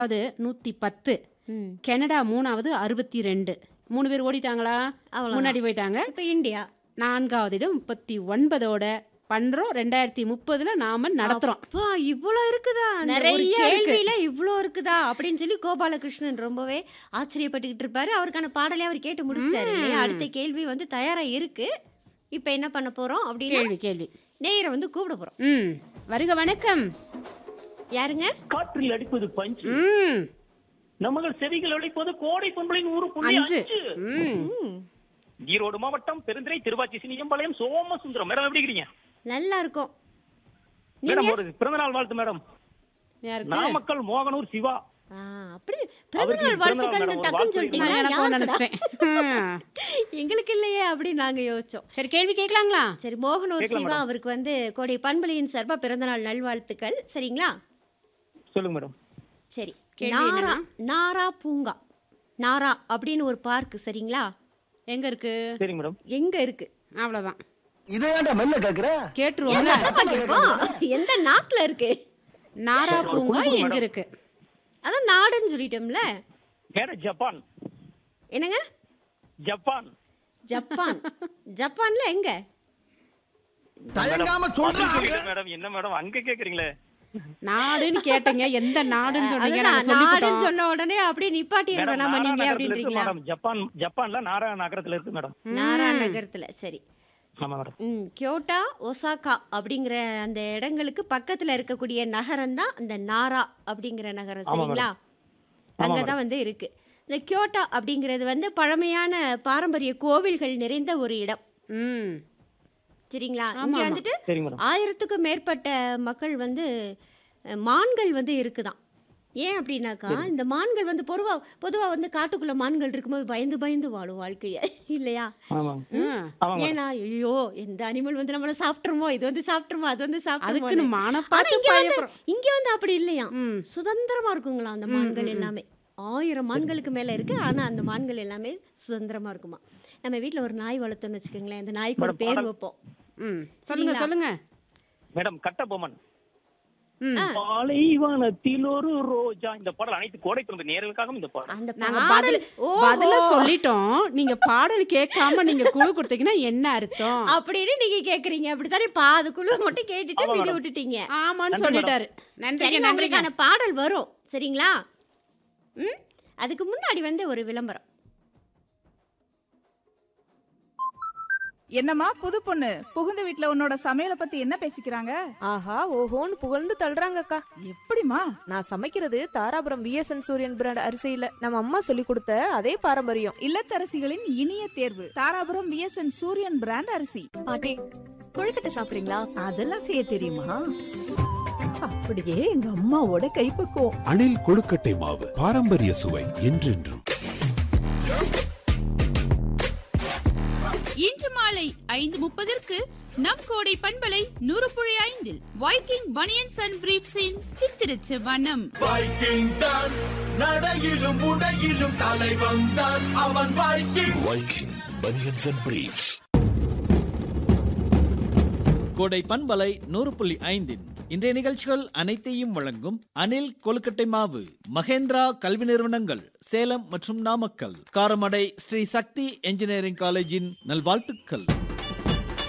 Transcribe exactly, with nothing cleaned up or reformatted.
அது நூற்றி பத்து. ம். கனடா மூணாவது அறுபத்தி ரெண்டு. மூணு பேர் ஓடிட்டாங்களா? அவ்வளவுதான். முன்னாடி போயிட்டாங்க. இப்ப இந்தியா. நான்காவது இடம் முப்பத்தி ஒன்பதோட பண்றோம். ரெண்டாயிரத்தி முப்பதுல நாம நடத்துறோம். அப்பா இவ்வளோ இருக்குதா? அந்த ஒரு நிறைய இருக்கு. கேள்வியில இவ்வளோ இருக்குதா அப்படின்னு சொல்லி கோபாலகிருஷ்ணன் ரொம்பவே ஆச்சரியப்பட்டுக்கிட்டு இருப்பாரு. அவருக்கான பாடலை அவர் கேட்டு முடிச்சிட்டாரு இல்லையா? அடுத்த கேள்வி வந்து தயாரா இருக்கு. இப்ப என்ன பண்ண போறோம் அப்படின்னா கேள்வி கேள்வி நேயரை வந்து கூப்பிட போறோம். ம் வருக வணக்கம். யாருங்க? காற்றில் அடிப்பது பஞ்சு, ம் நம்மகள் செவிகள் அடிப்பது கோடை பொன்பலின் ஊரு புள்ளி அஞ்சு. அஞ்சு. ம் ம், ஈரோடு மாவட்டம் பெருந்துறை திருவாச்சி சினியம்பாளையம் சோமசுந்தரம். மேடம் எப்படி இருக்கீங்க? நல்லா இருக்கும். மேடம் நீங்க? ஒரு பிறந்தநாள் வாழ்த்து மேடம். யாருக்கு? நாமக்கல் மோகனூர் சிவா. ஆ, அப்படி அவருக்கு பிறந்தநாள் பிறந்தநாள் வாழ்த்துக்கள்னு மேடம், ஒரு டக்குன்னு வாழ்த்து சொல்லிட்டீங்களா? நான் எனக்கும் யாருக்குடா? நினைச்சிட்டேன். எங்களுக்கு இல்லையே அப்படின்னு நாங்க யோசிச்சோம். சரி கேள்வி கேட்கலாங்களா? சரி, மோகனூர் கேட்கலாம் சிவா மேடம். அவருக்கு வந்து கோடை பண்பலையின் சார்பா பிறந்தநாள் நல்வாழ்த்துக்கள். சரிங்களா? சொல்லுங்க மேடம். சரி. கேள்வி நாரா என்னன்னா? நாரா பூங்கா, நாரா அப்படின்னு ஒரு பார்க். சரிங்களா? எங்க இருக்கு? சரிங்க மேடம். எங்க இருக்கு? அவ்வளவுதான். இதை ஏன்டா மெல்ல கேக்குற? ஏன் கேட்டுருவோம். சத்தமா கேட்போம்? எந்த நாட்டுல இருக்கு? நாரா பூங்கா கொடுங்க எங்க மேடம். இருக்கு? அதான் நாடுன்னு சொல்லிட்டோம்ல. Madam Japan. என்னங்க? ஜப்பான். ஜப்பான். ஜப்பான்ல எங்க? தயங்காம சொல்றா. சொல்லிட்டேன் மேடம். என்ன மேடம் அங்க கேக்குறீங்களே? நாடுன்னு கேட்டீங்க. எந்த நாடுன்னு சொன்னீங்க? அதுதான் நாங்க நாடுன்னு சொல்லிட்டோம். சொன்ன உடனே அப்படியே நிப்பாட்டிடுவேன் மேடம், நம்ம நாரா நீங்க நகரத்துல இருக்கு அப்படின்றீங்களா? மேடம். ஜப்பான் ஜப்பான்ல நாரா நகரத்துல இருக்கு மேடம். நாரா நகரத்துல. சரி. ஆமா மேடம். ம் கியோட்டா, ஒசாகா அப்படிங்கிற அந்த இடங்களுக்கு பக்கத்துல இருக்கக்கூடிய நகரம் தான் அந்த நாரா அப்படிங்கிற நகரம். ஆமா சரிங்களா? ஆமா அங்கே மேடம். தான் வந்து இருக்கு. இந்த கியோட்டா அப்படிங்கிறது வந்து பழமையான பாரம்பரிய கோவில்கள் நிறைந்த ஒரு இடம். ம் சரிங்களா? ஆமா, இங்கே ஆமா. வந்துட்டு சரிங்க மேடம். ஆயிரத்துக்கும் மேற்பட்ட மக்கள் வந்து அஹ், மான்கள் வந்து இருக்குதாம். ஏன் அப்படின்னாக்கா இந்த மான்கள் வந்து பொதுவா பொதுவா வந்து காட்டுக்குள்ள மான்கள் இருக்கும்போது பயந்து பயந்து வாழும் வாழ்க்கைய இல்லையா? ஆமா ம். ஆமா மேடம். ஏன்னா ஐயோ எந்த அனிமல் வந்து நம்மள சாப்பிட்டுருமோ, இது வந்து சாப்பிட்டுருமோ, அது வந்து அதுக்குன்னு சாப்பிட்டுருமோ. மான ஆனா பார்த்து இங்க வந்து பயப்படுறோம். இங்க வந்து அப்படி இல்லையா? ம் சுதந்திரமா இருக்குங்களா அந்த மான்கள் எல்லாமே. ஆயிரம் மான்களுக்கு மேல இருக்கு. ஆனா அந்த மான்கள் எல்லாமே சுதந்திரமா இருக்குமா. நம்ம வீட்ல ஒரு நாய் வளர்த்தோம்னு வச்சுக்கோங்களேன், அந்த நாய்க்கு ஒரு மேடம், பேர் பாடல். வைப்போம். ம் சொல்லுங்க சரிங்களா? சொல்லுங்க. மேடம் கட்டபொம்மன். ம் பாலைவனத்தில் ஒரு ரோஜா. இந்த பாடல் அனைத்து கோடை பிறந்த நேயர்களுக்காகவும் இந்த பாடல். அந்த நாங்க பாடல் பதில் ஓஹோ பதில சொல்லிட்டோம். நீங்க பாடல் கேட்காம நீங்க குழு கொடுத்தீங்கன்னா என்ன அர்த்தம்? அப்படின்னு நீங்க கேக்குறீங்க. அப்படித்தானே? பாது குழு மட்டும் கேட்டுட்டு ஆமா மீதி மேடம். விட்டுட்டீங்க. ஆமான்னு நன்றி சொல்லிட்டாரு. நன்றிங்க சரிங்க, நன்றிங்க. உங்களுக்கான பாடல் வரும். சரிங்களா? ம் அதுக்கு முன்னாடி வந்து ஒரு விளம்பரம். என்னம்மா புது பொண்ணு, புகுந்த வீட்ல உன்னோட சமையலை பத்தி என்ன பேசிக்கிறாங்க? ஆஹா ஓஹோன்னு புகழ்ந்து தள்ளுறாங்கக்கா. எப்படிமா? நான் சமைக்கிறது தாராபுரம் விஎஸ்என் சூரியன் பிராண்ட் அரிசியில நம்ம அம்மா சொல்லி கொடுத்த அதே பாரம்பரியம். இல்லத்தரசிகளின் இனிய தேர்வு தாராபுரம் விஎஸ்என் சூரியன் பிராண்ட் அரிசி. பாட்டி கொழுக்கட்டை சாப்பிடுறீங்களா? அதெல்லாம் செய்ய தெரியுமா? அப்படியே எங்க அம்மாவோட கைப்பக்குவம். அணில் கொழுக்கட்டை மாவு பாரம்பரிய சுவை என்றென்றும். இன்று மாலை ஐந்து முப்பதற்கு நம் கோடை பண்பலை நூறு புள்ளி ஐந்தில் வைக்கிங் பனியன்ஸ் அண்ட் பிரீஃப்ஸின் சித்திரச்சு வனம். வைக்கிங் தான் நடையிலும் உடையிலும் தலை வந்தான் அவன் Viking. Viking banians and briefs. கோடை பண்பலை நூறு புள்ளி ஐந்தின் இன்றைய நிகழ்ச்சிகள் அனைத்தையும் வழங்கும் அணில் கொழுக்கட்டை மாவு, மகேந்திரா கல்வி நிறுவனங்கள் சேலம் மற்றும் நாமக்கல், காரமடை ஸ்ரீ சக்தி என்ஜினியரிங் காலேஜின் நல்வாழ்த்துக்கள்.